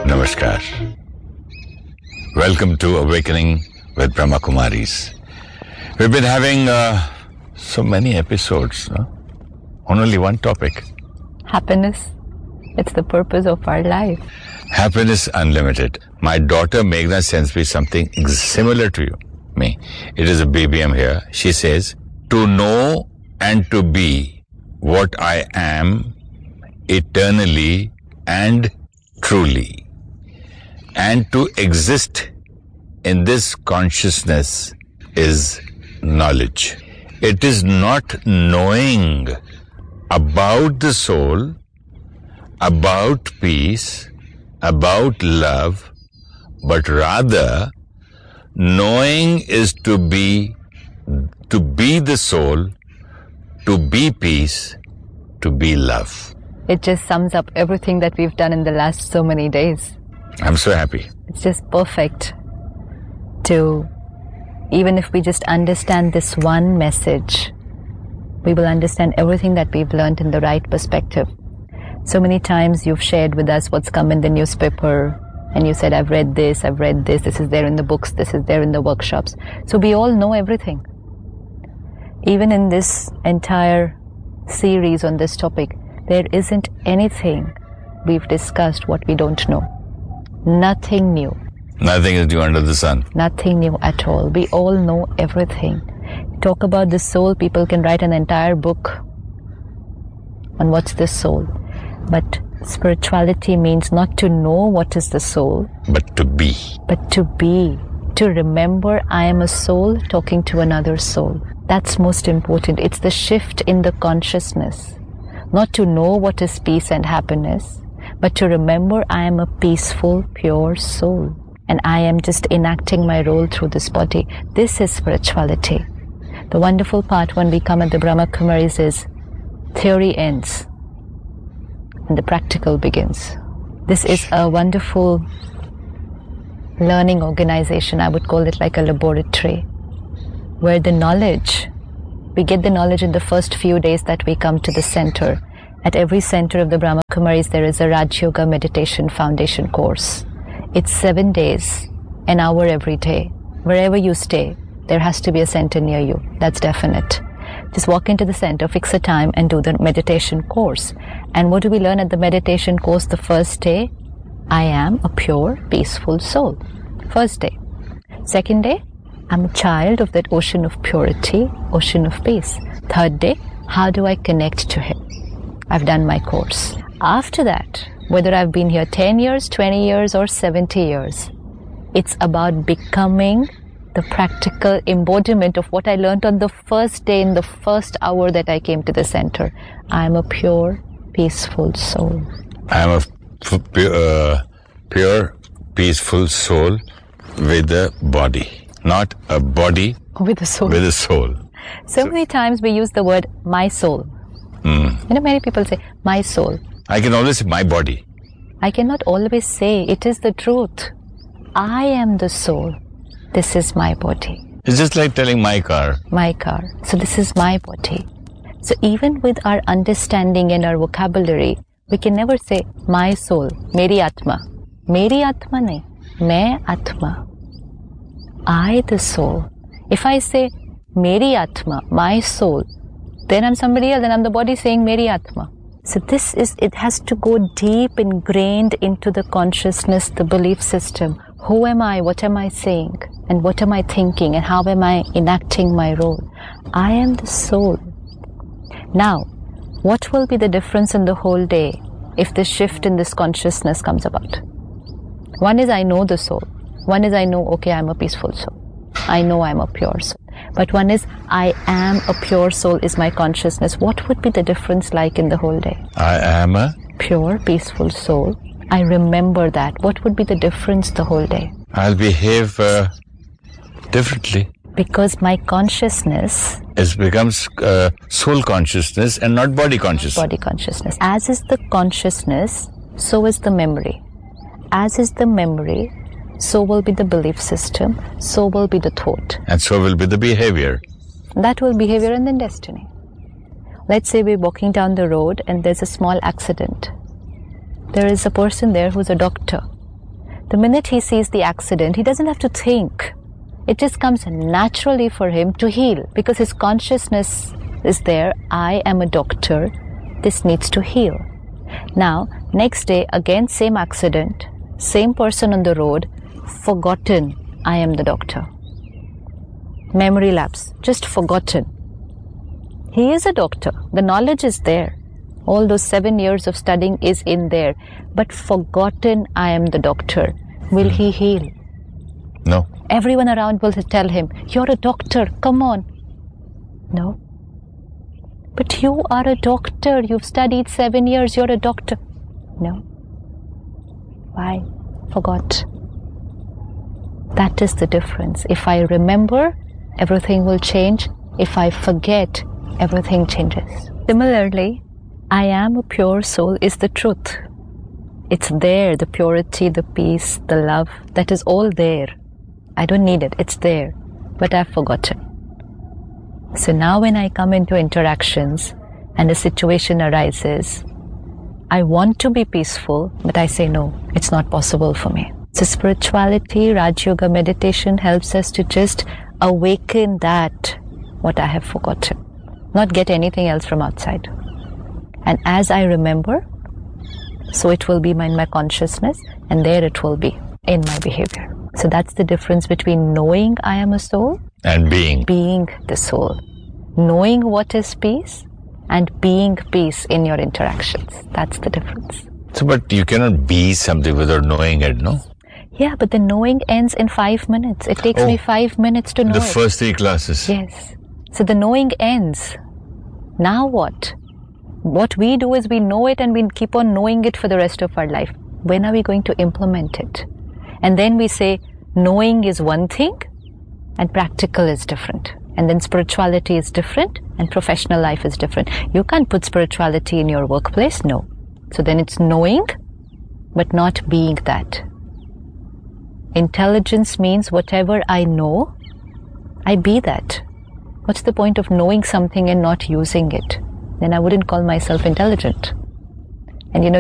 Namaskar. Welcome to Awakening with Brahma Kumaris. We've been having so many episodes on only one topic. Happiness. It's the purpose of our life. Happiness unlimited. My daughter Meghna sends me something similar to me. It is a BBM here. She says, to know and to be what I am eternally and truly, and to exist in this consciousness is knowledge. It is not knowing about the soul, about peace, about love, but rather knowing is to be the soul, to be peace, to be love. It just sums up everything that we've done in the last so many days. I'm so happy. It's just perfect to, even if we just understand this one message, we will understand everything that we've learned in the right perspective. So many times you've shared with us what's come in the newspaper, and you said, I've read this, this is there in the books, this is there in the workshops. So we all know everything. Even in this entire series on this topic, there isn't anything we've discussed what we don't know. Nothing new. Nothing is new under the sun. Nothing new at all. We all know everything. Talk about the soul, people can write an entire book on what's the soul. But spirituality means not to know what is the soul, but to be. But to be. To remember I am a soul talking to another soul. That's most important. It's the shift in the consciousness. Not to know what is peace and happiness, but to remember I am a peaceful, pure soul. And I am just enacting my role through this body. This is spirituality. The wonderful part when we come at the Brahma Kumaris is theory ends and the practical begins. This is a wonderful learning organization. I would call it like a laboratory where the knowledge, we get the knowledge in the first few days that we come to the center. At every center of the Brahma Kumaris, there is a Raj Yoga Meditation Foundation course. It's 7 days, an hour every day. Wherever you stay, there has to be a center near you. That's definite. Just walk into the center, fix a time, and do the meditation course. And what do we learn at the meditation course the first day? I am a pure, peaceful soul. First day. Second day, I'm a child of that ocean of purity, ocean of peace. Third day, how do I connect to Him? I've done my course. After that, whether I've been here 10 years, 20 years, or 70 years, it's about becoming the practical embodiment of what I learned on the first day, in the first hour that I came to the center. I'm a pure, peaceful soul. I'm a pure, peaceful soul with a body. Not a body with a soul. With a soul. So many times we use the word my soul. Many people say my soul. I can always say my body. I cannot always say. It is the truth. I am the soul. This is my body. It's just like telling my car. My car. So this is my body. So even with our understanding and our vocabulary, we can never say my soul, meri atma. Meri atma nahi. Main atma. I the soul. If I say meri atma, my soul, then I'm somebody else, then I'm the body saying meri atma. So this is, it has to go deep, ingrained into the consciousness, the belief system. Who am I? What am I saying? And what am I thinking? And how am I enacting my role? I am the soul. Now, what will be the difference in the whole day if this shift in this consciousness comes about? One is I know the soul. One is I know, okay, I'm a peaceful soul. I know I'm a pure soul. But one is I am a pure soul is my consciousness. What would be the difference like in the whole day? I am a pure, peaceful soul. I remember that. What would be the difference the whole day? I'll behave differently. Because my consciousness... It becomes soul consciousness and not body consciousness. Body consciousness. As is the consciousness, so is the memory. As is the memory, so will be the belief system, so will be the thought. And so will be the behavior. That will behavior and then destiny. Let's say we're walking down the road and there's a small accident. There is a person there who's a doctor. The minute he sees the accident, he doesn't have to think. It just comes naturally for him to heal because his consciousness is there. I am a doctor. This needs to heal. Now, next day, again, same accident, same person on the road, forgotten, I am the doctor. Memory lapse, just forgotten. He is a doctor. The knowledge is there. All those 7 years of studying is in there. But forgotten, I am the doctor. Will he heal? No. Everyone around will tell him, you're a doctor, come on. No. But you are a doctor. You've studied 7 years. You're a doctor. No. Why? Forgot. That is the difference. If I remember, everything will change. If I forget, everything changes. Similarly, I am a pure soul is the truth. It's there, the purity, the peace, the love, that is all there. I don't need it. It's there. But I've forgotten. So now when I come into interactions and a situation arises, I want to be peaceful, but I say no, it's not possible for me. So spirituality, Raj Yoga meditation helps us to just awaken that, what I have forgotten. Not get anything else from outside. And as I remember, so it will be in my consciousness, and there it will be in my behavior. So that's the difference between knowing I am a soul and being the soul. Knowing what is peace and being peace in your interactions. That's the difference. So, but you cannot be something without knowing it, no? Yeah, but the knowing ends in 5 minutes. It takes me 5 minutes to know the first 3 classes. Yes. So the knowing ends. Now what? What we do is we know it and we keep on knowing it for the rest of our life. When are we going to implement it? And then we say, knowing is one thing and practical is different. And then spirituality is different and professional life is different. You can't put spirituality in your workplace, no. So then it's knowing, but not being that. Intelligence means whatever I know, I be that. What's the point of knowing something and not using it? Then I wouldn't call myself intelligent. And